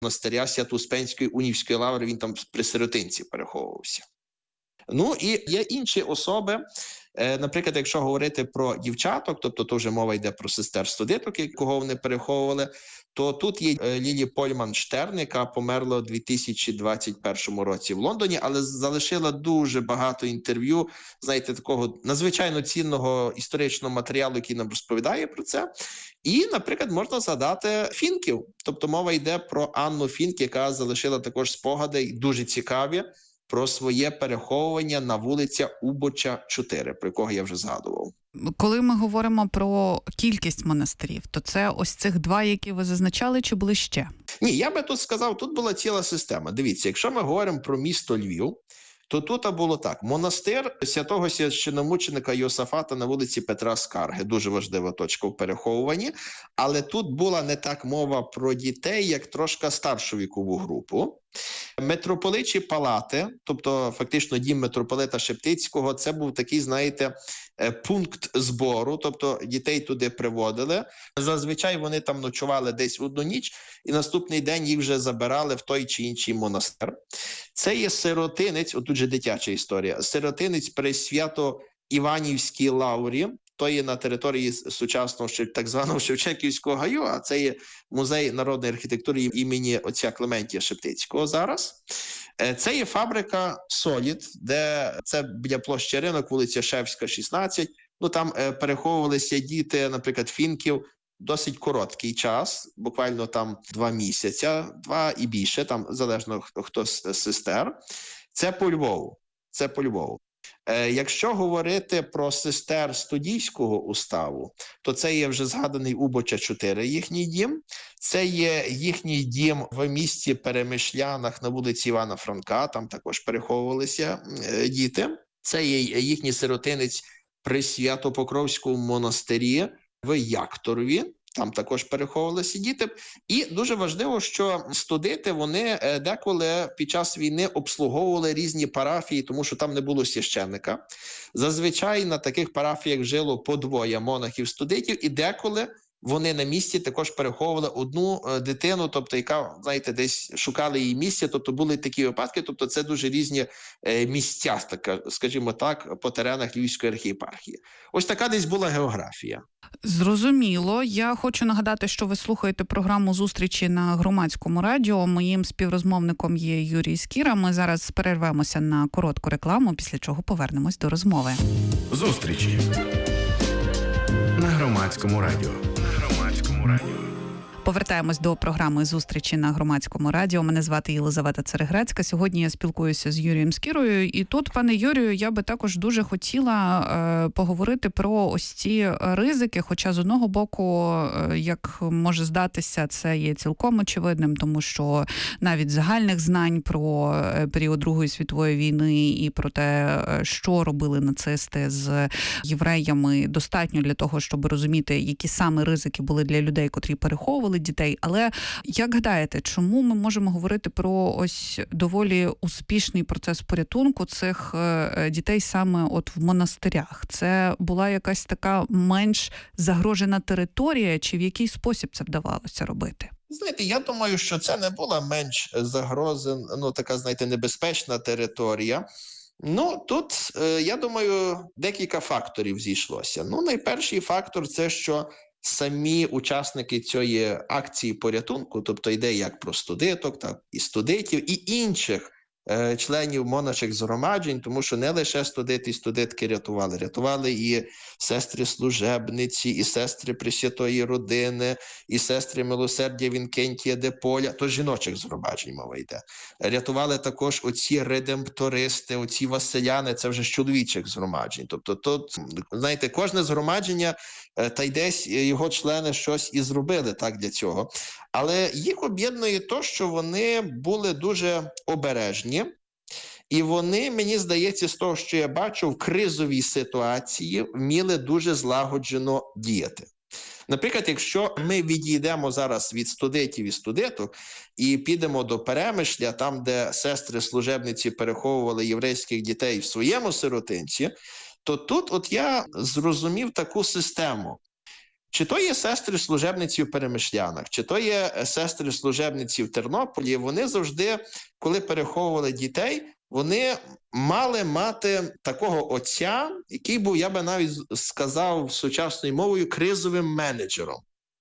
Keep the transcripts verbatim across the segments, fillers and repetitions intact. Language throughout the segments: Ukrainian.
монастиря Свято-Успенської Унівської лаври, він там при сиротинці переховувався. Ну і є інші особи, наприклад, якщо говорити про дівчаток, тобто то вже мова йде про сестер-студенток, кого вони переховували, то тут є Лілі Польман-Штерн, яка померла у дві тисячі двадцять першому році в Лондоні, але залишила дуже багато інтерв'ю, знаєте, такого надзвичайно цінного історичного матеріалу, який нам розповідає про це. І, наприклад, можна згадати Фінків. Тобто мова йде про Анну Фінк, яка залишила також спогади, дуже цікаві, про своє переховування на вулиця Убоча, чотири, про якого я вже згадував. Коли ми говоримо про кількість монастирів, то це ось цих два, які ви зазначали, чи були ще? Ні, я би тут сказав, тут була ціла система. Дивіться, якщо ми говоримо про місто Львів, то тут було так. Монастир святого священомученика Йосафата на вулиці Петра Скарги. Дуже важлива точка в переховуванні. Але тут була не так мова про дітей, як трошки старшу вікову групу. Митрополичі палати, тобто фактично дім митрополита Шептицького, це був такий, знаєте, пункт збору, тобто дітей туди приводили. Зазвичай вони там ночували десь одну ніч, і наступний день їх вже забирали в той чи інший монастир. Це є сиротинець, отут же дитяча історія, сиротинець при Свято-Іванівській лаврі, то є на території сучасного так званого Шевченківського гаю, а це є музей народної архітектури імені отця Клементія Шептицького зараз. Це є фабрика «Солід», де це біля площі Ринок, вулиця Шевська, шістнадцять. Ну, там переховувалися діти, наприклад, Фінків, досить короткий час, буквально там два місяця, два і більше, там залежно хто з сестер. Це по Львову, це по Львову. Якщо говорити про сестер студійського уставу, то це є вже згаданий Убоча чотири, їхній дім. Це є їхній дім в місті Перемишлянах на вулиці Івана Франка, там також переховувалися діти. Це є їхній сиротинець при Свято-Покровському монастирі в Якторові. Там також переховувалися діти. І дуже важливо, що студити вони деколи під час війни обслуговували різні парафії, тому що там не було священника. Зазвичай на таких парафіях жило по двоє монахів-студитів, і деколи вони на місці також переховували одну дитину, тобто яка, знаєте, десь шукали її місце, тобто були такі випадки, тобто це дуже різні місця, скажімо так, по теренах Львівської архієпархії. Ось така десь була географія. Зрозуміло. Я хочу нагадати, що ви слухаєте програму «Зустрічі» на Громадському радіо. Моїм співрозмовником є Юрій Скіра. Ми зараз перервемося на коротку рекламу, після чого повернемось до розмови. «Зустрічі» на Громадському радіо. Повертаємось до програми «Зустрічі» на Громадському радіо. Мене звати Єлизавета Цереграцька. Сьогодні я спілкуюся з Юрієм Скірою. І тут, пане Юрію, я би також дуже хотіла е, поговорити про ось ці ризики. Хоча з одного боку, е, як може здатися, це є цілком очевидним, тому що навіть загальних знань про період Другої світової війни і про те, що робили нацисти з євреями, достатньо для того, щоб розуміти, які саме ризики були для людей, котрі переховували дітей. Але як гадаєте, чому ми можемо говорити про ось доволі успішний процес порятунку цих дітей саме от в монастирях? Це була якась така менш загрожена територія, чи в який спосіб це вдавалося робити? Знаєте, я думаю, що це не була менш загрозена, ну така, знаєте, небезпечна територія. Ну, тут, я думаю, декілька факторів зійшлося. Ну, найперший фактор – це, що самі учасники цієї акції порятунку, тобто йде як про студиток, так і студитів, і інших е, членів моначих згромаджень, тому що не лише студити і студитки рятували, рятували і сестри-служебниці, і сестри Пресвятої Родини, і сестри Милосердя Вінкентія де Поля, то жіночих згромаджень мова йде. Рятували також оці редемптористи, оці василяни, це вже з чоловічих згромаджень. Тобто тут, знаєте, кожне згромадження, та й десь його члени щось і зробили так для цього. Але їх об'єднує те, що вони були дуже обережні, і вони, мені здається, з того, що я бачу, в кризовій ситуації вміли дуже злагоджено діяти. Наприклад, якщо ми відійдемо зараз від студентів і студенток і підемо до Перемишля, там, де сестри-служебниці переховували єврейських дітей в своєму сиротинці, то тут от я зрозумів таку систему. Чи то є сестри-служебниці в Перемишлянах, чи то є сестри-служебниці в Тернополі, вони завжди, коли переховували дітей, вони мали мати такого отця, який був, я би навіть сказав з мовою, кризовим менеджером.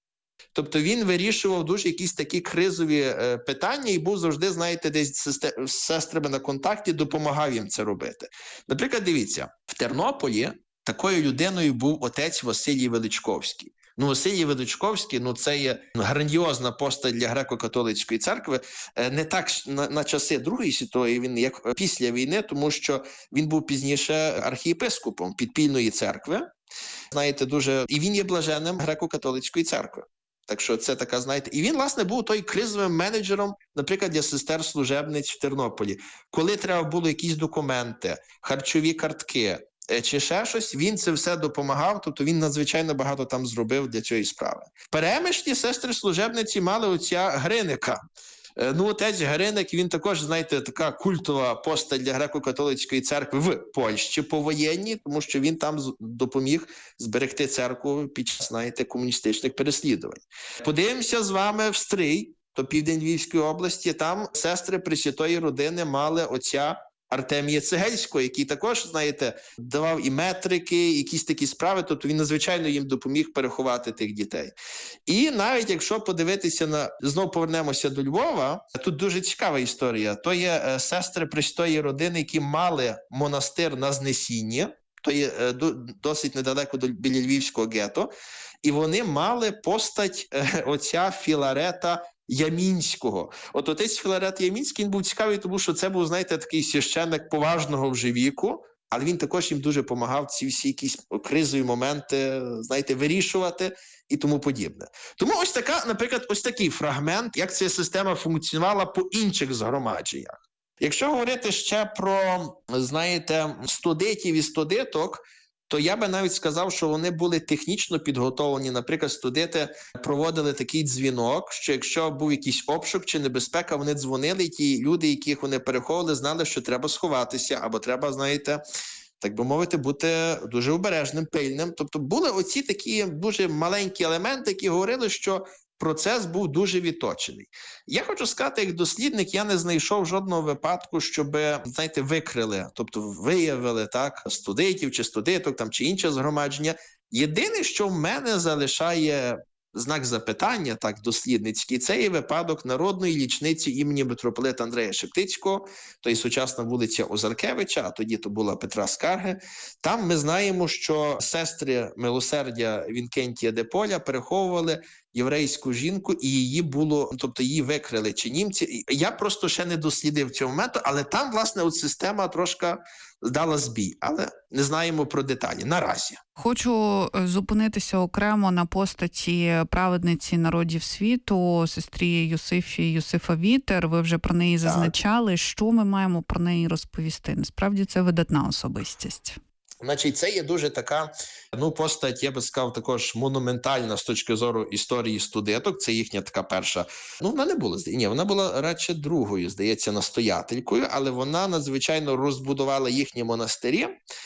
Тобто він вирішував дуже якісь такі кризові е, питання і був завжди, знаєте, десь з сестрами на контакті, допомагав їм це робити. Наприклад, дивіться, в Тернополі такою людиною був отець Василій Величковський. Ну, Василій Величковський, ну, це є грандіозна постать для греко-католицької церкви. Не так на, на часи Другої світової війни, як після війни, тому що він був пізніше архієпископом підпільної церкви. Знаєте, дуже... І він є блаженним греко-католицької церкви. Так що це така, знаєте, і він, власне, був той кризовим менеджером, наприклад, для сестер-служебниць в Тернополі. Коли треба було якісь документи, харчові картки, чи ще щось, він це все допомагав, тобто він надзвичайно багато там зробив для цієї справи. В Перемишлі сестри-служебниці мали отця Гриника. Ну, отець Гриник, він також, знаєте, така культова постать для греко-католицької церкви в Польщі повоєнній, тому що він там допоміг зберегти церкву під час, знаєте, комуністичних переслідувань. Подивимося з вами в Стрий, то південь Львівської області, там сестри Пресвятої родини мали отця Артемія Цегельського, який також, знаєте, давав і метрики, і якісь такі справи, тобто він надзвичайно їм допоміг переховати тих дітей. І навіть якщо подивитися на, знову повернемося до Львова, тут дуже цікава історія. То є е, сестри Пресвятої родини, які мали монастир на Знесінні, то є е, до, досить недалеко до, біля Львівського гетто, і вони мали постать е, отця Філарета Ямінського. От отець Філарет Ямінський, він був цікавий, тому що це був, знаєте, такий священник поважного вже віку, але він також їм дуже допомагав ці всі якісь кризові моменти, знаєте, вирішувати і тому подібне. Тому ось така, наприклад, ось такий фрагмент, як ця система функціонувала по інших згромадженнях. Якщо говорити ще про, знаєте, студитів і студиток, то я би навіть сказав, що вони були технічно підготовлені. Наприклад, студити проводили такий дзвінок, що якщо був якийсь обшук чи небезпека, вони дзвонили, і ті люди, яких вони переховували, знали, що треба сховатися, або треба, знаєте, так би мовити, бути дуже обережним, пильним. Тобто були оці такі дуже маленькі елементи, які говорили, що процес був дуже відточений. Я хочу сказати, як дослідник, я не знайшов жодного випадку, щоб, знаєте, викрили, тобто виявили, так, студентів чи студенток там, чи інше згромадження. Єдине, що в мене залишає знак запитання, так, дослідницький, це є випадок народної лічниці імені митрополита Андрея Шептицького, то є сучасна вулиця Озаркевича, а тоді то була Петра Скарги. Там ми знаємо, що сестри Милосердя Вінкентія де Поля переховували єврейську жінку, і її було, тобто її викрили чи німці. Я просто ще не дослідив цього моменту, але там, власне, от система трошки дала збій, але не знаємо про деталі наразі. Хочу зупинитися окремо на постаті праведниці народів світу, сестрі Йосифі Йосифа Вітер. Ви вже про неї зазначали. Так. Що ми маємо про неї розповісти? Насправді це видатна особистість. Значить, це є дуже така, ну, постать, я би сказав, також монументальна з точки зору історії студенток. Це їхня така перша, ну, вона не була, ні, вона була радше другою, здається, настоятелькою, але вона надзвичайно розбудувала їхні монастирі.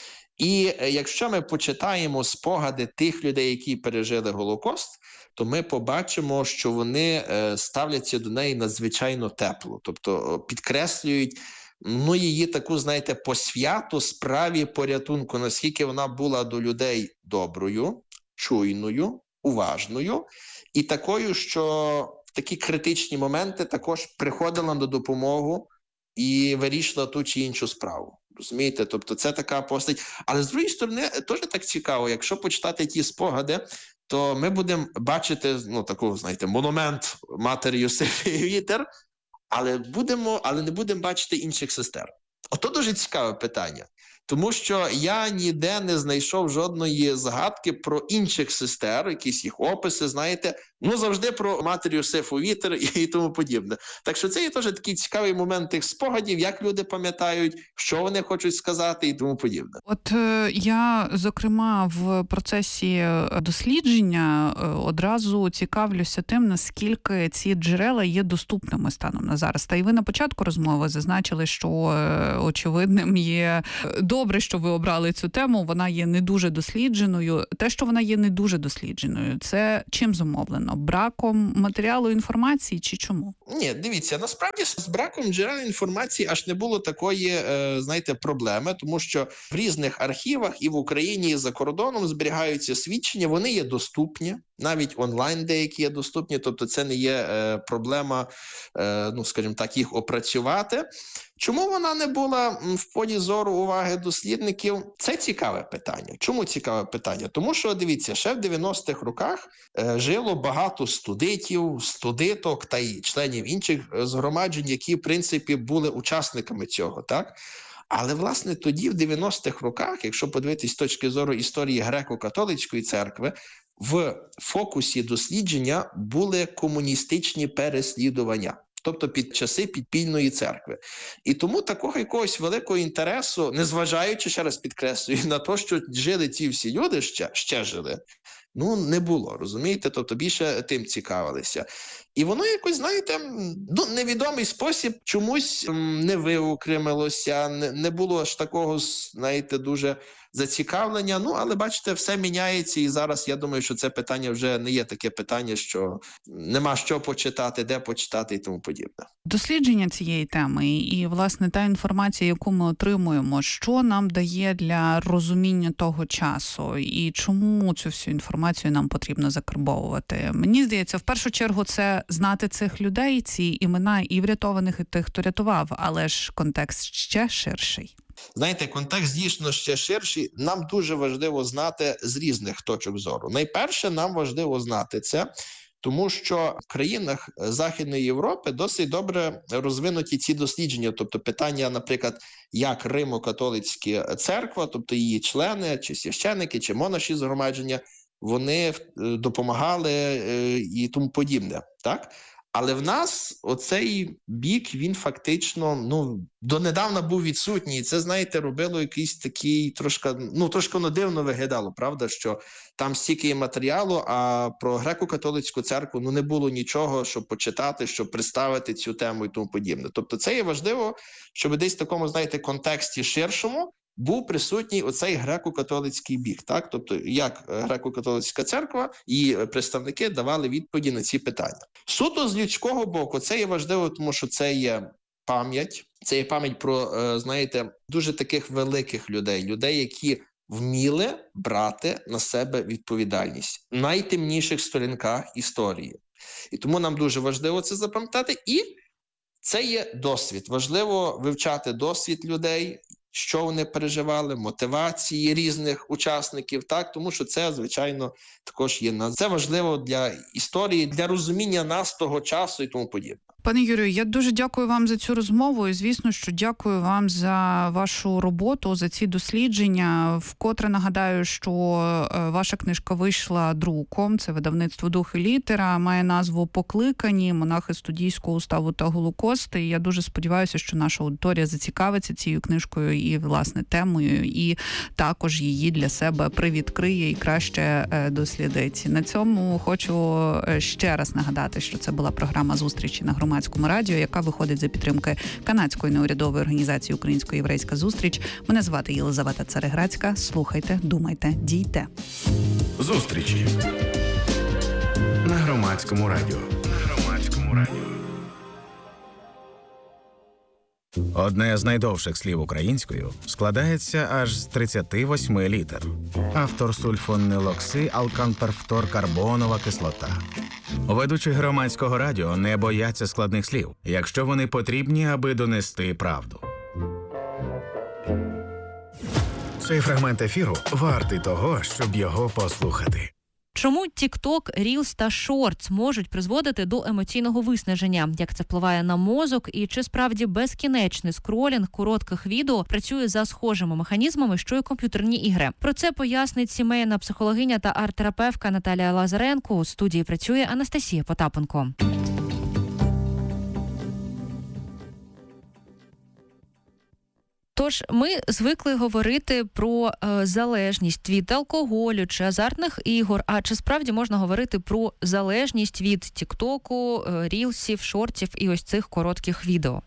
І якщо ми почитаємо спогади тих людей, які пережили Голокост, то ми побачимо, що вони ставляться до неї надзвичайно тепло, тобто підкреслюють, ну, її таку, знаєте, посвяту справі порятунку, наскільки вона була до людей доброю, чуйною, уважною і такою, що в такі критичні моменти також приходила на допомогу і вирішила ту чи іншу справу. Розумієте? Тобто це така постать. Але з другої сторони, теж так цікаво, якщо почитати ті спогади, то ми будемо бачити, ну, таку, знаєте, монумент матері Йосифі Вітер, але будемо, але не будемо бачити інших сестер. Ото дуже цікаве питання. Тому що я ніде не знайшов жодної згадки про інших сестер, якісь їх описи, знаєте, ну завжди про матір Йосифу Вітер і тому подібне. Так що це є теж такий цікавий момент тих спогадів, як люди пам'ятають, що вони хочуть сказати і тому подібне. От е, я, зокрема, в процесі дослідження е, одразу цікавлюся тим, наскільки ці джерела є доступними станом на зараз. Та й ви на початку розмови зазначили, що е, очевидним є добре, що ви обрали цю тему. Вона є не дуже дослідженою. Те, що вона є не дуже дослідженою, це чим зумовлено? Браком матеріалу інформації чи чому? Ні, дивіться, насправді з браком джерел інформації аж не було такої, е, знаєте, проблеми, тому що в різних архівах і в Україні, і за кордоном зберігаються свідчення, вони є доступні, навіть онлайн деякі є доступні, тобто це не є е, проблема, е, ну, скажімо так, їх опрацювати. Чому вона не була в полі зору уваги дослідників? Це цікаве питання. Чому цікаве питання? Тому що, дивіться, ще в дев'яностих роках е, жило багато студитів, студиток та й членів інших згромаджень, які, в принципі, були учасниками цього, так? Але, власне, тоді, в дев'яностих роках, якщо подивитись з точки зору історії греко-католицької церкви, в фокусі дослідження були комуністичні переслідування. Тобто під часи підпільної церкви. І тому такого якогось великого інтересу, незважаючи, ще раз підкреслюю, на те, що жили ці всі люди, ще, ще жили, ну, не було, розумієте? Тобто більше тим цікавилися. І воно якось, знаєте, ну, невідомий спосіб чомусь не виокремилося, не, не було ж такого, знаєте, дуже зацікавлення. Ну, але, бачите, все міняється, і зараз я думаю, що це питання вже не є таке питання, що нема що почитати, де почитати і тому подібне. Дослідження цієї теми і, власне, та інформація, яку ми отримуємо, що нам дає для розуміння того часу і чому цю всю інформацію нам потрібно закарбовувати? Мені здається, в першу чергу це знати цих людей, ці імена і врятованих, і тих, хто рятував, але ж контекст ще ширший. Знаєте, контекст дійсно ще ширший. Нам дуже важливо знати з різних точок зору. Найперше, нам важливо знати це, тому що в країнах Західної Європи досить добре розвинуті ці дослідження. Тобто питання, наприклад, як Римо-католицька церква, тобто її члени, чи священники, чи монаші згромадження, вони допомагали і тому подібне, так? Але в нас оцей бік, він фактично, ну, донедавна був відсутній. І це, знаєте, робило якийсь такий, трошки, ну, трошки воно дивно виглядало, правда, що там стільки є матеріалу, а про греко-католицьку церкву, ну, не було нічого, щоб почитати, щоб представити цю тему і тому подібне. Тобто це є важливо, щоб десь в такому, знаєте, контексті ширшому був присутній оцей греко-католицький бік, так? Тобто, як греко-католицька церква і представники давали відповіді на ці питання. Суто з людського боку, це є важливо, тому що це є пам'ять, це є пам'ять про, знаєте, дуже таких великих людей, людей, які вміли брати на себе відповідальність в найтемніших сторінках історії. І тому нам дуже важливо це запам'ятати. І це є досвід. Важливо вивчати досвід людей, що вони переживали, мотивації різних учасників, так, тому що це, звичайно, також є. Це важливо для історії, для розуміння нас того часу і тому подібне. Пане Юрію, я дуже дякую вам за цю розмову і, звісно, що дякую вам за вашу роботу, за ці дослідження. Вкотре нагадаю, що ваша книжка вийшла друком, це видавництво «Дух і літера», має назву «Покликані. Монахи студійського уставу та Голокост». І я дуже сподіваюся, що наша аудиторія зацікавиться цією книжкою і, власне, темою, і також її для себе привідкриє і краще дослідить. На цьому хочу ще раз нагадати, що це була програма «Зустрічі» на Громадському радіо, яка виходить за підтримки канадської неурядової організації «Українсько-єврейська зустріч». Мене звати Єлизавета Цереграцька. Слухайте, думайте, дійте. Зустрічі на Громадському радіо. На Громадському радіо. Одне з найдовших слів українською складається аж з тридцяти восьми літер. Автор сульфонилокси алканперфторкарбонова кислота. Ведучі Громадського радіо не бояться складних слів, якщо вони потрібні, аби донести правду. Цей фрагмент ефіру вартий того, щоб його послухати. Чому TikTok, Reels та Shorts можуть призводити до емоційного виснаження? Як це впливає на мозок? І чи справді безкінечний скролінг коротких відео працює за схожими механізмами, що й комп'ютерні ігри? Про це пояснить сімейна психологиня та арт-терапевтка Наталія Лазаренко. У студії працює Анастасія Потапенко. Тож ми звикли говорити про е, залежність від алкоголю чи азартних ігор, а чи справді можна говорити про залежність від тіктоку, е, рілсів, шортів і ось цих коротких відео? Так,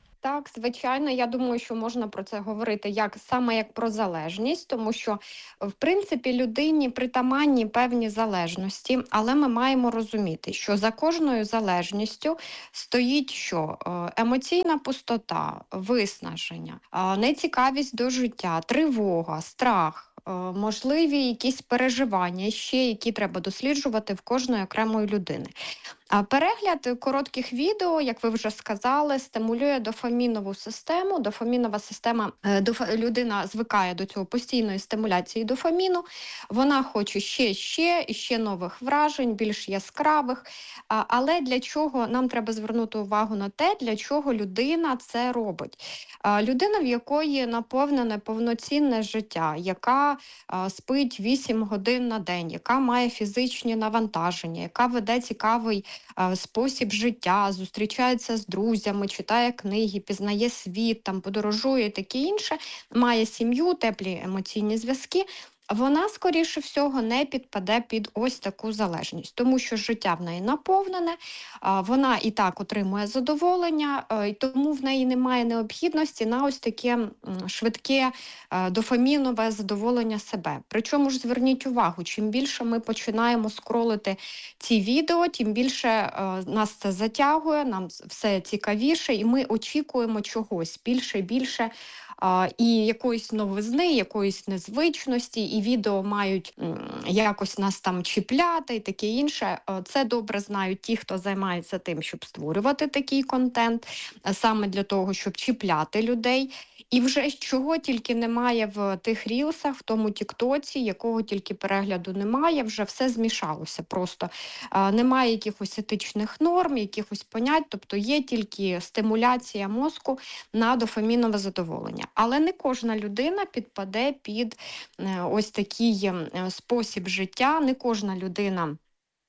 Так, звичайно, я думаю, що можна про це говорити як саме як про залежність, тому що, в принципі, людині притаманні певні залежності, але ми маємо розуміти, що за кожною залежністю стоїть що? Е, Емоційна пустота, виснаження, е, нецікавість до життя, тривога, страх. е, Можливі якісь переживання ще, які треба досліджувати в кожної окремої людини. А перегляд коротких відео, як ви вже сказали, стимулює дофамінову систему. Дофамінова система, е, дофа- людина звикає до цього постійної стимуляції дофаміну. Вона хоче ще, ще, і ще нових вражень, більш яскравих. А, але для чого нам треба звернути увагу на те, для чого людина це робить? А, людина, в якої наповнене повноцінне життя, яка а, спить вісім годин на день, яка має фізичні навантаження, яка веде цікавий а, спосіб життя, зустрічається з друзями, читає книги, пізнає світ, там подорожує і таке інше, має сім'ю, теплі емоційні зв'язки. Вона, скоріше всього, не підпаде під ось таку залежність, тому що життя в неї наповнене, а, вона і так отримує задоволення, а, і тому в неї немає необхідності на ось таке м, швидке а, дофамінове задоволення себе. Причому ж зверніть увагу, чим більше ми починаємо скролити ці відео, тим більше а, нас це затягує, нам все цікавіше, і ми очікуємо чогось більше і більше. А, і якоїсь новизни, якоїсь незвичності, і відео мають м, якось нас там чіпляти і таке інше. Е, Це добре знають ті, хто займається тим, щоб створювати такий контент, е, саме для того, щоб чіпляти людей. І вже чого тільки немає в тих рілсах, в тому тіктоці, якого тільки перегляду немає, вже все змішалося просто. Е, Немає якихось етичних норм, якихось понять, тобто є тільки стимуляція мозку на дофамінове задоволення. Але не кожна людина підпаде під е, ось такий е, спосіб життя, не кожна людина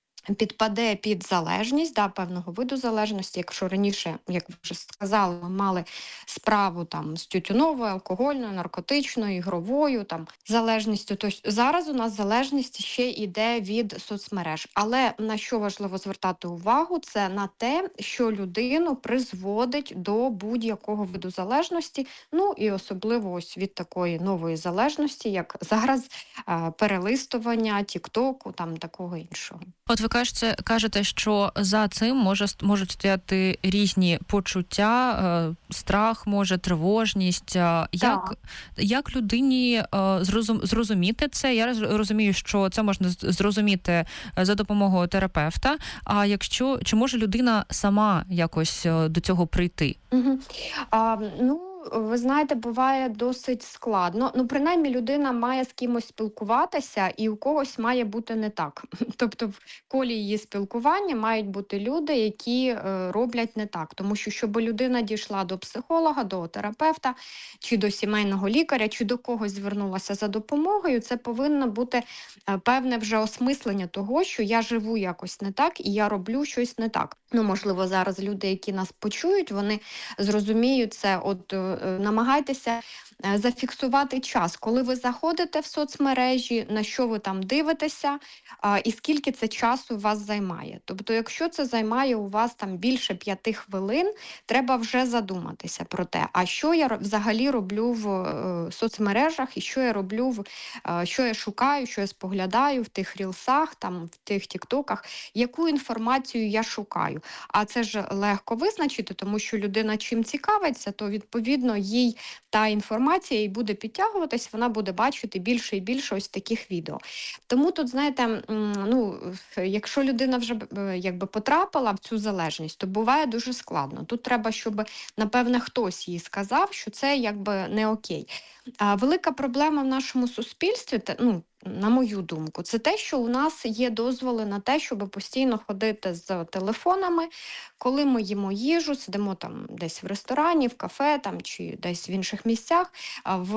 підпаде під залежність, да, певного виду залежності. Якщо раніше, як ви вже сказали, ми мали справу там з тютюновою, алкогольною, наркотичною, ігровою там залежністю, то зараз у нас залежність ще йде від соцмереж. Але на що важливо звертати увагу, це на те, що людину призводить до будь-якого виду залежності, ну і особливо ось від такої нової залежності, як зараз е, перелистування, тіктоку, там такого іншого. От ви кажете, кажете, що за цим може можуть стояти різні почуття, е, страх, може, тривожність. Е, як, як людині е, зрозум, зрозуміти це? Я розумію, що це можна зрозуміти за допомогою терапевта. А якщо чи може людина сама якось до цього прийти? Угу. А, ну, ви знаєте, буває досить складно. Ну, принаймні, людина має з кимось спілкуватися, і у когось має бути не так. Тобто в колі її спілкування мають бути люди, які е, роблять не так. Тому що, щоб людина дійшла до психолога, до терапевта, чи до сімейного лікаря, чи до когось звернулася за допомогою, це повинно бути е, певне вже осмислення того, що я живу якось не так, і я роблю щось не так. Ну, можливо, зараз люди, які нас почують, вони зрозуміють це. От е, намагайтеся е, зафіксувати час, коли ви заходите в соцмережі, на що ви там дивитеся, е, і скільки це часу у вас займає. Тобто, якщо це займає у вас там більше п'яти хвилин, треба вже задуматися про те, а що я взагалі роблю в е, соцмережах, і що я роблю, в, е, що я шукаю, що я споглядаю в тих рілсах, там, в тих тіктоках, яку інформацію я шукаю. А це ж легко визначити, тому що людина чим цікавиться, то відповідно їй та інформація і буде підтягуватись, вона буде бачити більше і більше ось таких відео. Тому тут, знаєте, ну, якщо людина вже якби потрапила в цю залежність, то буває дуже складно. Тут треба, щоб, напевне, хтось їй сказав, що це якби не окей. А велика проблема в нашому суспільстві, ну, на мою думку, це те, що у нас є дозволи на те, щоб постійно ходити з телефонами, коли ми їмо їжу, сидимо там десь в ресторані, в кафе там, чи десь в інших місцях, в,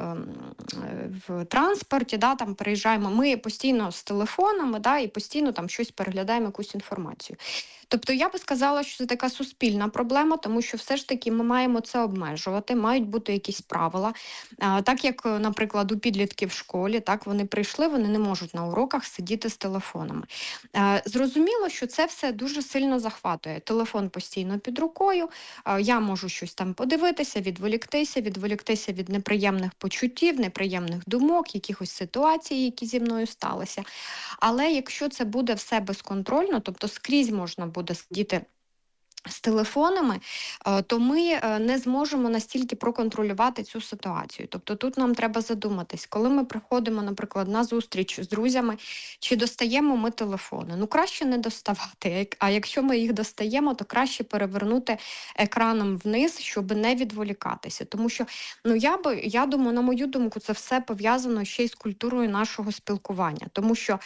в транспорті, да, там приїжджаємо, ми постійно з телефонами, да, і постійно там щось переглядаємо, якусь інформацію. Тобто я би сказала, що це така суспільна проблема, тому що все ж таки ми маємо це обмежувати, мають бути якісь правила. А, так як, наприклад, у підлітків в школі, так, вони прийшли, вони не можуть на уроках сидіти з телефонами. А, зрозуміло, що це все дуже сильно захватує. телефон постійно під рукою, я можу щось там подивитися, відволіктися, відволіктися від неприємних почуттів, неприємних думок, якихось ситуацій, які зі мною сталися. Але якщо це буде все безконтрольно, тобто скрізь можна буде сидіти з телефонами, то ми не зможемо настільки проконтролювати цю ситуацію. Тобто тут нам треба задуматись, коли ми приходимо, наприклад, на зустріч з друзями, чи достаємо ми телефони. Ну, краще не доставати, а якщо ми їх достаємо, то краще перевернути екраном вниз, щоб не відволікатися. Тому що, ну, я би, я думаю, на мою думку, це все пов'язано ще й з культурою нашого спілкування. Тому що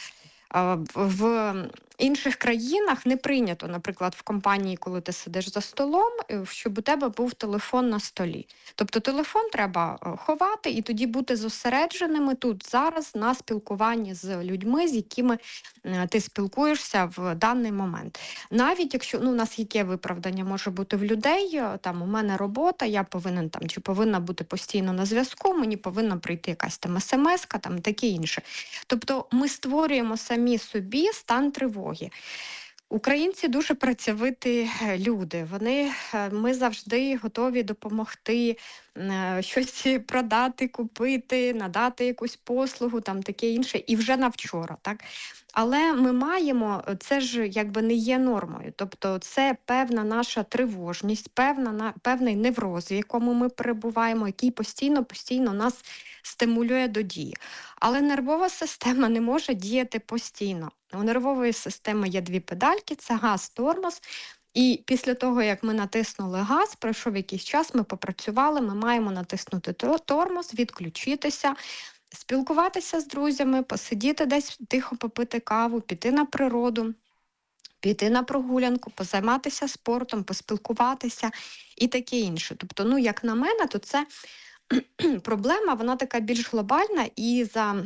в інших країнах не прийнято, наприклад, в компанії, коли ти сидиш за столом, щоб у тебе був телефон на столі. Тобто телефон треба ховати і тоді бути зосередженими тут, зараз, на спілкуванні з людьми, з якими ти спілкуєшся в даний момент. Навіть якщо, ну, у нас яке виправдання може бути в людей, там, у мене робота, я повинен там, чи повинна бути постійно на зв'язку, мені повинна прийти якась там смс-ка, там, таке інше. Тобто ми створюємо самі собі стан тривоги. Українці дуже працьовиті люди. Вони, ми завжди готові допомогти, щось продати, купити, надати якусь послугу, там таке інше, і вже на вчора, так? Але ми маємо, це ж якби не є нормою, тобто це певна наша тривожність, певна, певний невроз, в якому ми перебуваємо, який постійно-постійно нас стимулює до дії. Але нервова система не може діяти постійно. У нервової системи є дві педальки, це газ, тормоз. І після того, як ми натиснули газ, пройшов якийсь час, ми попрацювали, ми маємо натиснути тормоз, відключитися, спілкуватися з друзями, посидіти десь, тихо попити каву, піти на природу, піти на прогулянку, позайматися спортом, поспілкуватися і таке інше. Тобто, ну, як на мене, то це проблема, вона така більш глобальна і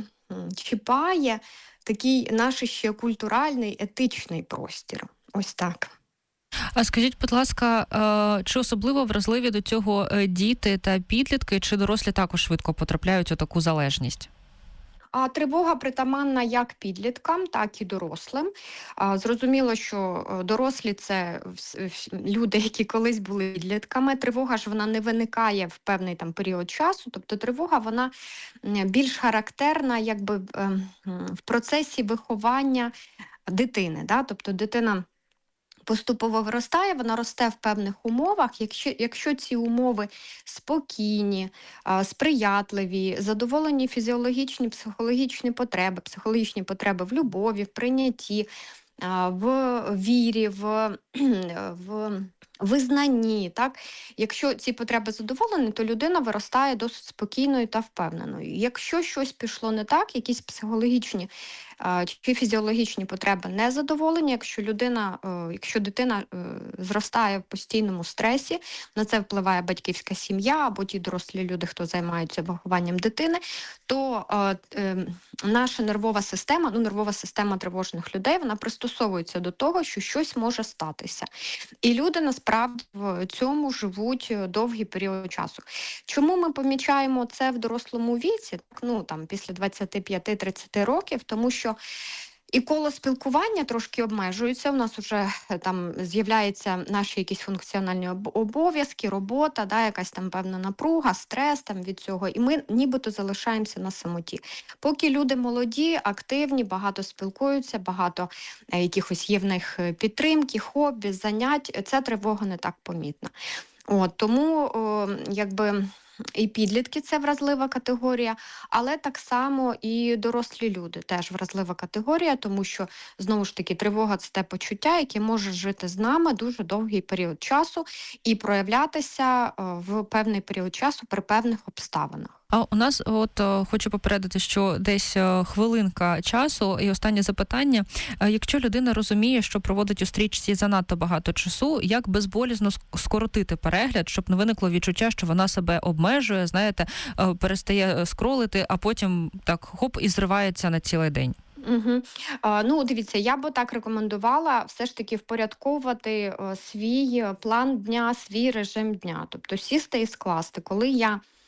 зачіпає такий наш ще культуральний, етичний простір. Ось так. А скажіть, будь ласка, чи особливо вразливі до цього діти та підлітки, чи дорослі також швидко потрапляють у таку залежність? А тривога притаманна як підліткам, так і дорослим. А, зрозуміло, що дорослі – це люди, які колись були підлітками. Тривога ж вона не виникає в певний там період часу. Тобто тривога вона більш характерна якби в процесі виховання дитини. Да? Тобто дитина поступово виростає, вона росте в певних умовах. Якщо, якщо ці умови спокійні, сприятливі, задоволені фізіологічні, психологічні потреби, психологічні потреби в любові, в прийнятті, в вірі, в, в визнанні, так? Якщо ці потреби задоволені, то людина виростає досить спокійною та впевненою. Якщо щось пішло не так, якісь психологічні чи фізіологічні потреби не задоволені, якщо людина, якщо дитина зростає в постійному стресі, на це впливає батьківська сім'я або ті дорослі люди, хто займаються вихованням дитини, то е, наша нервова система, ну нервова система тривожних людей, вона пристосовується до того, що щось може статися. І люди насправді в цьому живуть довгий період часу. Чому ми помічаємо це в дорослому віці, ну там після двадцять п'ять тридцять років, тому що і коло спілкування трошки обмежується, у нас вже там з'являються наші якісь функціональні обов'язки, робота, да, якась там певна напруга, стрес там від цього, і ми нібито залишаємося на самоті. Поки люди молоді, активні, багато спілкуються, багато е, якихось є в них підтримки, хобі, занять, ця тривога не так помітна. От, тому, о, якби... І підлітки – це вразлива категорія, але так само і дорослі люди – теж вразлива категорія, тому що, знову ж таки, тривога – це те почуття, яке може жити з нами дуже довгий період часу і проявлятися в певний період часу при певних обставинах. А у нас, от хочу попередити, що десь хвилинка часу і останнє запитання. Якщо людина розуміє, що проводить у стрічці занадто багато часу, як безболізно скоротити перегляд, щоб не виникло відчуття, що вона себе обмежує, знаєте, перестає скролити, а потім так хоп і зривається на цілий день? Угу. А, ну, дивіться, я би так рекомендувала все ж таки впорядковувати о, свій план дня, свій режим дня. Тобто сісти і скласти, коли я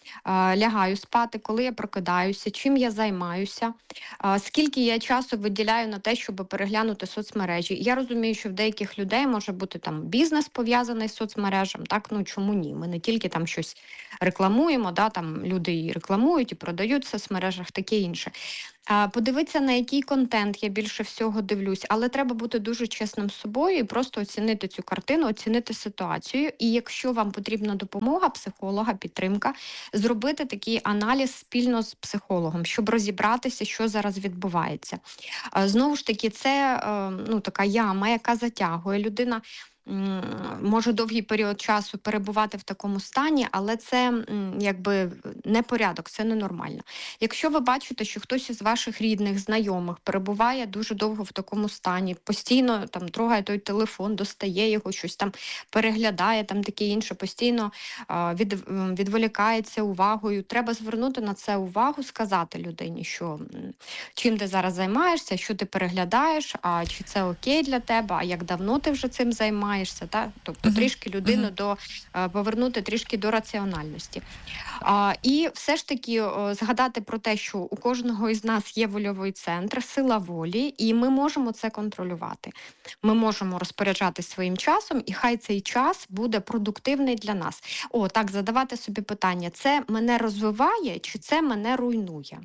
лягаю спати, коли я прокидаюся, чим я займаюся, скільки я часу виділяю на те, щоб переглянути соцмережі. Я розумію, що в деяких людей може бути там бізнес пов'язаний з соцмережем, так, ну чому ні? Ми не тільки там щось рекламуємо, да, там люди і рекламують, і продають в соцмережах, таке інше. Подивитися, на який контент я більше всього дивлюсь, але треба бути дуже чесним з собою і просто оцінити цю картину, оцінити ситуацію. І якщо вам потрібна допомога, психолога, підтримка, зробити такий аналіз спільно з психологом, щоб розібратися, що зараз відбувається. Знову ж таки, це ну, така яма, яка затягує. Людина може довгий період часу перебувати в такому стані, але це якби не порядок, це ненормально. Якщо ви бачите, що хтось із ваших рідних, знайомих перебуває дуже довго в такому стані, постійно там трогає той телефон, достає його, щось там переглядає, там таке інше, постійно від, відволікається увагою, треба звернути на це увагу, сказати людині, що чим ти зараз займаєшся, що ти переглядаєш, а чи це окей для тебе, а як давно ти вже цим займаєшся. Та? Тобто uh-huh. трішки людину uh-huh. до, повернути трішки до раціональності. А, і все ж таки о, згадати про те, що у кожного із нас є вольовий центр, сила волі, і ми можемо це контролювати. Ми можемо розпоряджатися своїм часом, і хай цей час буде продуктивний для нас. О, так, задавати собі питання, це мене розвиває, чи це мене руйнує?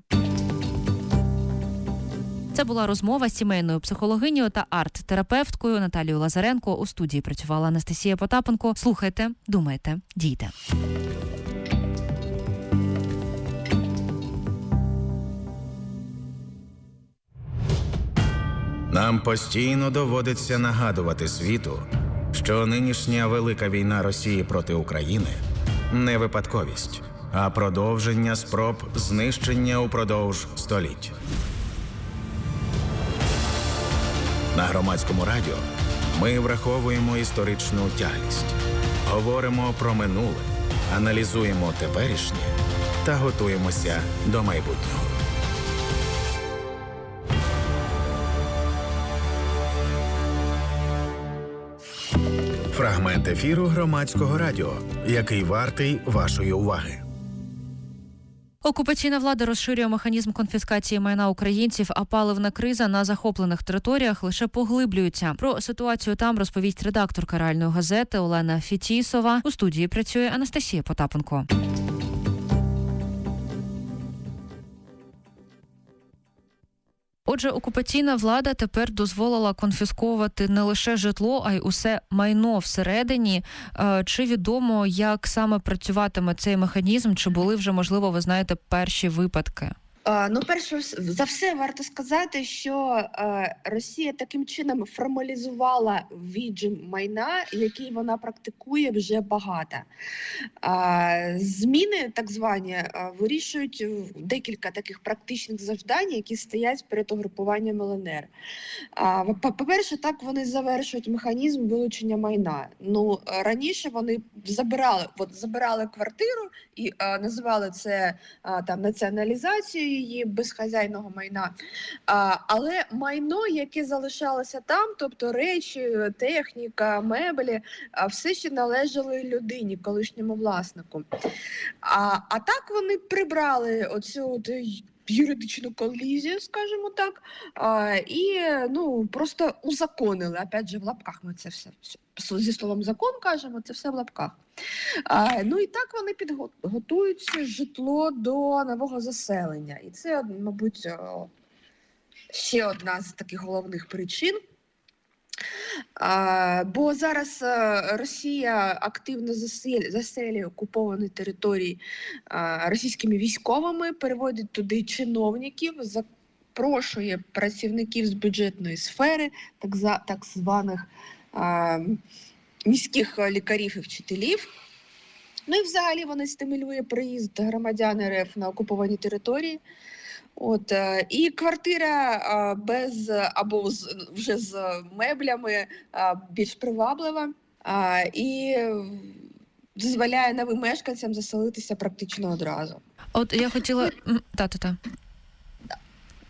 Це була розмова з сімейною психологинею та арт-терапевткою Наталією Лазаренко. У студії працювала Анастасія Потапенко. Слухайте, думайте, дійте. Нам постійно доводиться нагадувати світу, що нинішня велика війна Росії проти України не випадковість, а продовження спроб знищення упродовж століть. На Громадському радіо ми враховуємо історичну тяглість, говоримо про минуле, аналізуємо теперішнє та готуємося до майбутнього. Фрагмент ефіру Громадського радіо, який вартий вашої уваги. Окупаційна влада розширює механізм конфіскації майна українців, а паливна криза на захоплених територіях лише поглиблюється. Про ситуацію там розповість редакторка реальної газети Олена Фетісова. У студії працює Анастасія Потапенко. Отже, окупаційна влада тепер дозволила конфісковувати не лише житло, а й усе майно всередині. Чи відомо, як саме працюватиме цей механізм? Чи були вже, можливо, ви знаєте, перші випадки? Ну, перше за все, варто сказати, що е, Росія таким чином формалізувала віджим майна, який вона практикує вже багато. Е, зміни, так звані, е, вирішують декілька таких практичних завдань, які стоять перед угрупуванням Л Н Р. Е, по-перше, так вони завершують механізм вилучення майна. Ну, раніше вони забирали, от, забирали квартиру і е, називали це е, там націоналізацією її безхазяйного майна. А, але майно, яке залишалося там, тобто речі, техніка, меблі, а, все ще належали людині, колишньому власнику. А, а так вони прибрали оцю от юридичну колізію, скажімо так, а, і ну, просто узаконили. Опять же, в лапках ми це все, зі словом закон кажемо, це все в лапках. А, ну і так вони підготують житло до нового заселення. І це, мабуть, ще одна з таких головних причин. А, бо зараз Росія активно заселює окуповані території а, російськими військовими, переводить туди чиновників, запрошує працівників з бюджетної сфери, так, за, так званих а, міських лікарів і вчителів. Ну і взагалі вони стимулює приїзд громадян Р Ф на окуповані території. От, і квартира без або з, вже з меблями більш приваблива і дозволяє новим мешканцям заселитися практично одразу. От я хотіла... Та-та-та.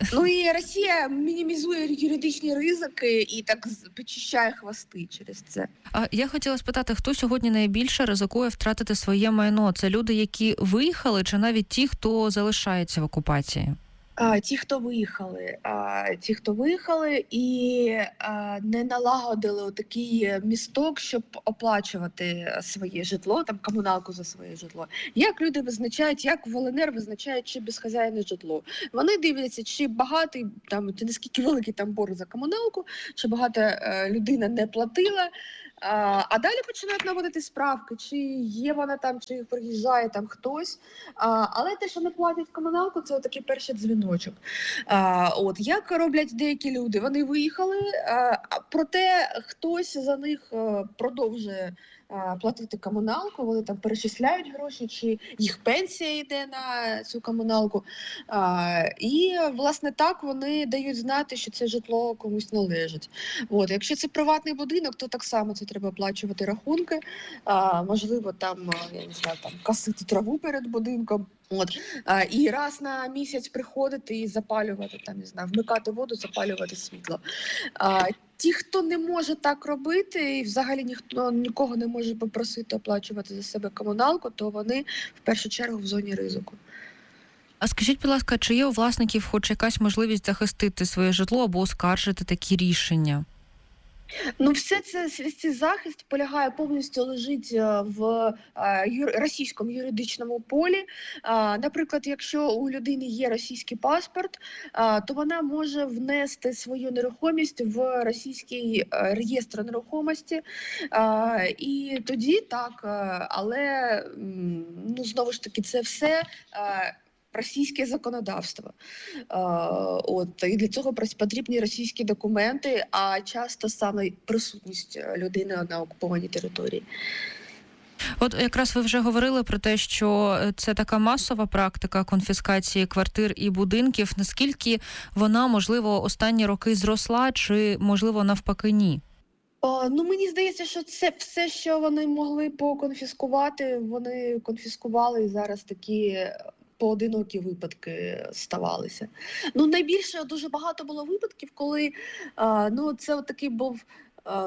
Ну і Росія мінімізує юридичні ризики і так почищає хвости через це. А я хотіла спитати, хто сьогодні найбільше ризикує втратити своє майно? Це люди, які виїхали, чи навіть ті, хто залишається в окупації? А, ті, хто виїхали, а, ті, хто виїхали і а, не налагодили такий місток, щоб оплачувати своє житло, там комуналку за своє житло. Як люди визначають, як в ЛНР визначають, чи безхазяйне житло? Вони дивляться, чи багатий там, чи наскільки великий там борг за комуналку, чи багата е, людина не платила. А, а далі починають наводити справки, чи є вона там, чи приїжджає там хтось. А, але те, що не платять комуналку, це такий перший дзвіночок. А, от, як роблять деякі люди? Вони виїхали, а, проте хтось за них а, продовжує а, платити комуналку, вони там перечисляють гроші, чи їх пенсія йде на цю комуналку. А, і, власне, так вони дають знати, що це житло комусь належить. От, якщо це приватний будинок, то так само це треба оплачувати рахунки, а, можливо, там, я не знаю, там косити траву перед будинком. От. А, і раз на місяць приходити і запалювати, там, не знаю, вмикати воду, запалювати світло. А, ті, хто не може так робити, і взагалі ніхто нікого не може попросити оплачувати за себе комуналку, то вони в першу чергу в зоні ризику. А скажіть, будь ласка, чи є у власників хоч якась можливість захистити своє житло або оскаржити такі рішення? Ну, все це цей захист полягає повністю лежить в юр, російському юридичному полі. Наприклад, якщо у людини є російський паспорт, то вона може внести свою нерухомість в російський реєстр нерухомості. І тоді так, але ну знову ж таки це все російське законодавство. От, і для цього потрібні російські документи, а часто саме присутність людини на окупованій території. От якраз ви вже говорили про те, що це така масова практика конфіскації квартир і будинків. Наскільки вона, можливо, останні роки зросла, чи, можливо, навпаки, ні? О, ну, мені здається, що це все, що вони могли поконфіскувати, вони конфіскували, і зараз такі поодинокі випадки ставалися. Ну, найбільше, дуже багато було випадків, коли а, ну, це от такий був а,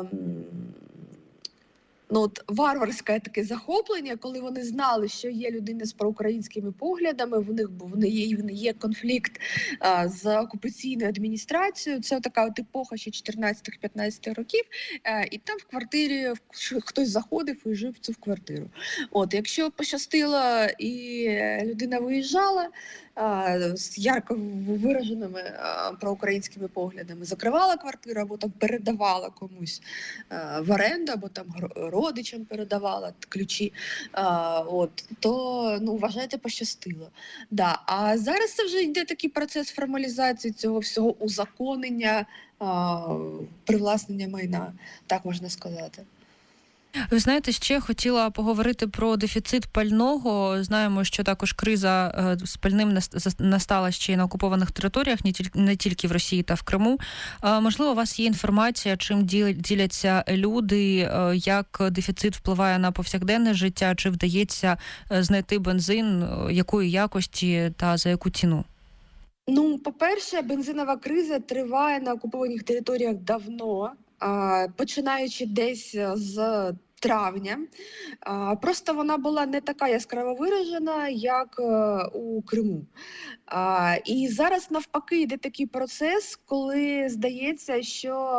ну, от, варварське таке захоплення, коли вони знали, що є людина з проукраїнськими поглядами, в них був не є, є конфлікт а, з окупаційною адміністрацією. Це така от епоха ще чотирнадцятих-п'ятнадцятих років, а, і там в квартирі хтось заходив і жив в цю квартиру. От, якщо пощастило і людина виїжджала а, з ярко вираженими а, проукраїнськими поглядами, закривала квартиру або там передавала комусь а, в оренду, або там родичам передавала ключі, а, от, то, ну, вважайте, пощастило. Да. А зараз це вже йде такий процес формалізації цього всього узаконення, а, привласнення майна, так можна сказати. Ви знаєте, ще хотіла поговорити про дефіцит пального. Знаємо, що також криза з пальним настала ще й на окупованих територіях, не тільки в Росії та в Криму. Можливо, у вас є інформація, чим діляться люди, як дефіцит впливає на повсякденне життя, чи вдається знайти бензин, якої якості та за яку ціну? Ну, по-перше, бензинова криза триває на окупованих територіях давно, починаючи десь з травня. Просто вона була не така яскраво виражена, як у Криму. І зараз навпаки йде такий процес, коли здається, що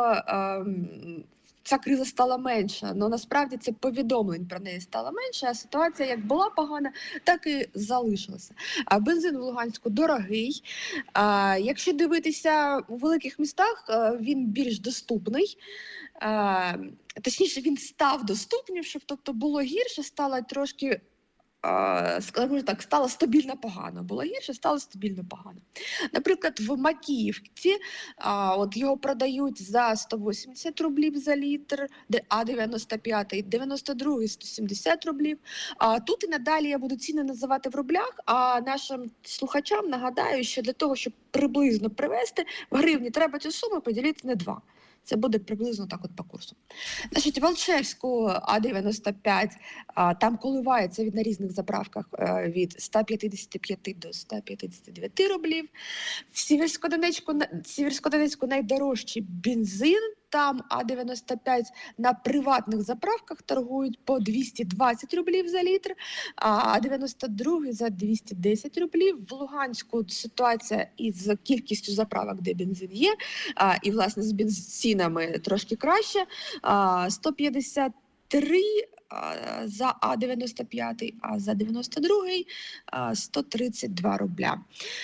ця криза стала менша, але насправді це повідомлень про неї стало менше, а ситуація як була погана, так і залишилася. А бензин в Луганську дорогий. А, якщо дивитися у великих містах, він більш доступний. А, точніше, він став доступнішим, тобто було гірше, стало трошки, скажімо так, стало стабільно погано. Було гірше, стало стабільно погано. Наприклад, в Макіївці от його продають за сто вісімдесят рублів за літр, а дев'яносто п'ятий, дев'яносто другий сто сімдесят рублів. А тут і надалі я буду ціни називати в рублях, а нашим слухачам нагадаю, що для того, щоб приблизно привезти в гривні, треба цю суму поділити на два. Це буде приблизно так от по курсу. Значить, в Алчевську А дев'яносто п'ять, а, там коливається від на різних заправках е, від сто п'ятдесят п'ять до сто п'ятдесят дев'ять рублів. В Сіверськодонецьку, на- Сіверськодонецьку найдорожчий бензин. Там А дев'яносто п'ять на приватних заправках торгують по двісті двадцять рублів за літр, а А дев'яносто два за двісті десять рублів. В Луганську ситуація із кількістю заправок, де бензин є, а, і, власне, з бензинами трошки краще. А, сто п'ятдесят три а, за А дев'яносто п'ять, а за дев'яносто два а, сто тридцять два рубля.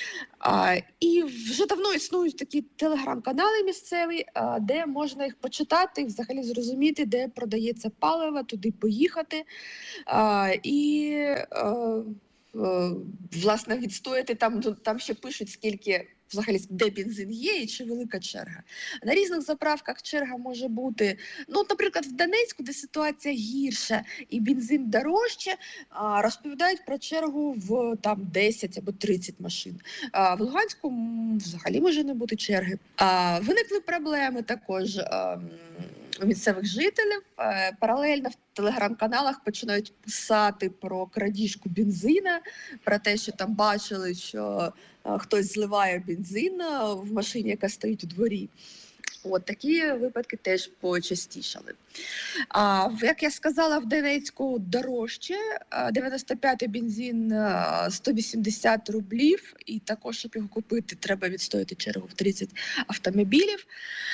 А, і вже давно існують такі телеграм-канали місцеві, а, де можна їх почитати і взагалі зрозуміти, де продається паливо, туди поїхати. А, і а, а, власне відстояти там, там ще пишуть, скільки взагалі де бензин є і чи велика черга. На різних заправках черга може бути, ну, от, наприклад, в Донецьку, де ситуація гірша і бензин дорожче, а, розповідають про чергу в там десять або тридцять машин. А в Луганську м, взагалі може не бути черги. А, виникли проблеми також а, м, у місцевих жителів. А, паралельно в телеграм-каналах починають писати про крадіжку бензина, про те, що там бачили, що а, хтось зливає бензин а, в машині, яка стоїть у дворі. От такі випадки теж почастішали. А, в- як я сказала, в Донецьку дорожче. А, дев'яносто п'ятий бензин а, сто вісімдесят рублів, і також, щоб його купити, треба відстояти чергу в тридцять автомобілів.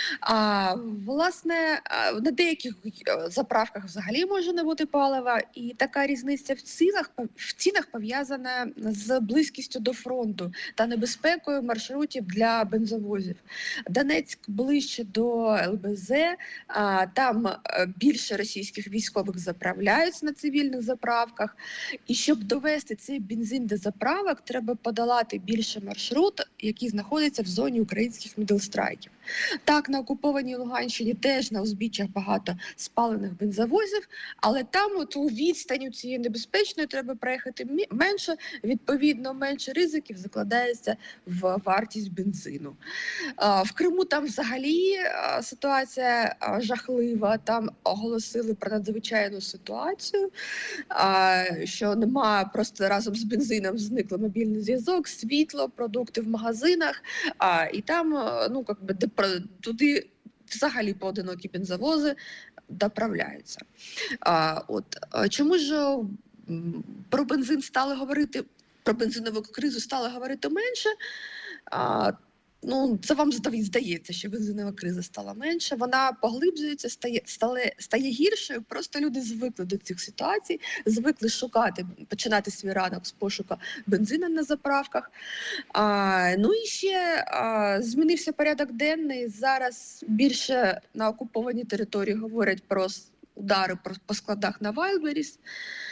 А, власне, а, на деяких е, заправках взагалі може не бути палива, і така різниця в цінах, в цінах пов'язана з близькістю до фронту та небезпекою маршрутів для бензовозів. Донецьк ближче до Л Б З, а, там е, більше російських військових заправляються на цивільних заправках, і щоб довести цей бензин до заправок, треба подолати більше маршрут, який знаходиться в зоні українських мідлстрайків. Так, на окупованій Луганщині теж на узбіччях багато спалених бензовозів, але там от у відстані цієї небезпечної треба проїхати мі- менше, відповідно, менше ризиків закладається в вартість бензину. А, В Криму там взагалі а, ситуація а, жахлива, там оголосили про надзвичайну ситуацію, а, що немає, просто разом з бензином зникло мобільний зв'язок, світло, продукти в магазинах, а, і там, а, ну, как би, де про- туди взагалі поодинокі бензовози доправляються. А, от, а, чому ж м, про бензин стали говорити, про бензинову кризу стали говорити менше? А, Ну, це вам здав- здається, що бензинова криза стала менше, вона поглиблюється, стає, стає, стає гіршою, просто люди звикли до цих ситуацій, звикли шукати, починати свій ранок з пошуку бензину на заправках. А, ну і ще а, змінився порядок денний, зараз більше на окупованій території говорять про с- удари про, по складах на Вайлберіс,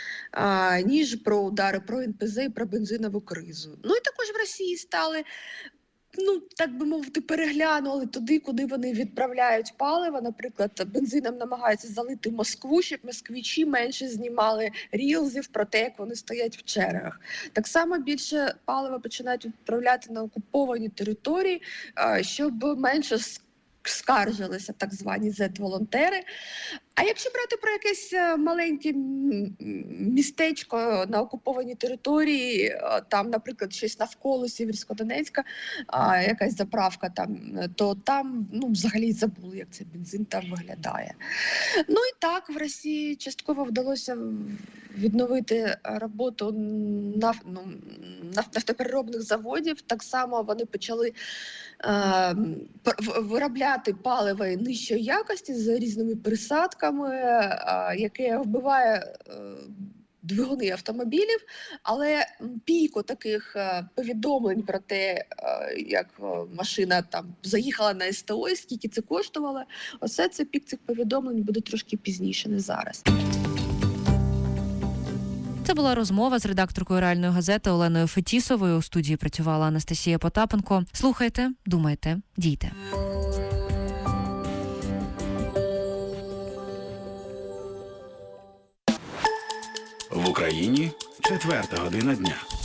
а, ніж про удари про Н П З і про бензинову кризу. Ну і також в Росії стали, ну, так би мовити, переглянули туди, куди вони відправляють паливо. Наприклад, бензином намагаються залити Москву, щоб москвичі менше знімали рілзів про те, як вони стоять в чергах. Так само більше палива починають відправляти на окуповані території, а, щоб менше с- скаржилися так звані зет-волонтери. А якщо брати про якесь е, маленьке м, м, містечко на окупованій території, е, там, наприклад, щось навколо Сєвєрськодонецька, а, якась заправка там, е, то там, ну, взагалі забули, як цей бензин там виглядає. Ну і так, в Росії частково вдалося відновити роботу наф, ну, наф- нафтопереробних заводів. Так само вони почали е, пр- в- виробляти паливо нижчої якості з різними присадками, е, яке вбиває е, двигуни автомобілів, але м, піку таких е, повідомлень про те, е, як е, машина там заїхала на С Т О, і скільки це коштувало, оце це пік цих повідомлень буде трошки пізніше, не зараз. Це була розмова з редакторкою реальної газети Оленою Фетісовою. У студії працювала Анастасія Потапенко. Слухайте, думайте, дійте. В Україні четверта година дня.